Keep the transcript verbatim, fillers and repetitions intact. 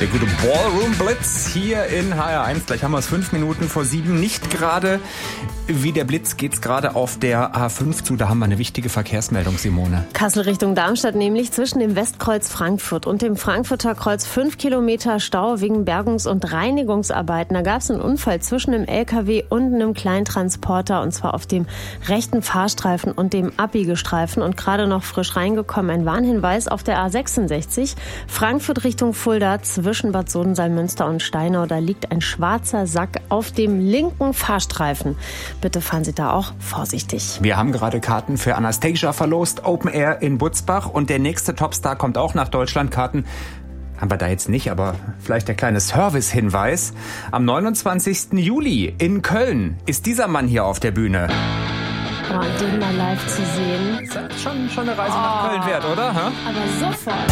Der gute Ballroom Blitz hier in H R eins. Gleich haben wir es fünf Minuten vor sieben. Nicht gerade wie der Blitz geht's gerade auf der A fünf zu. Da haben wir eine wichtige Verkehrsmeldung, Simone. Kassel Richtung Darmstadt, nämlich zwischen dem Westkreuz Frankfurt und dem Frankfurter Kreuz fünf Kilometer Stau wegen Bergungs- und Reinigungsarbeiten. Da gab es einen Unfall zwischen einem L K W und einem Kleintransporter, und zwar auf dem rechten Fahrstreifen und dem Abbiegestreifen. Und gerade noch frisch reingekommen ein Warnhinweis auf der A sechsundsechzig. Frankfurt Richtung Fulda zwischen Bad Sodensalmünster und Steinau. Da liegt ein schwarzer Sack auf dem linken Fahrstreifen. Bitte fahren Sie da auch vorsichtig. Wir haben gerade Karten für Anastasia verlost, Open Air in Butzbach. Und der nächste Topstar kommt auch nach Deutschland. Karten haben wir da jetzt nicht, aber vielleicht der kleine Service-Hinweis. Am neunundzwanzigsten Juli in Köln ist dieser Mann hier auf der Bühne. Oh, den mal live zu sehen. Das ist schon, schon eine Reise oh. nach Köln wert, oder? Ha? Aber sofort.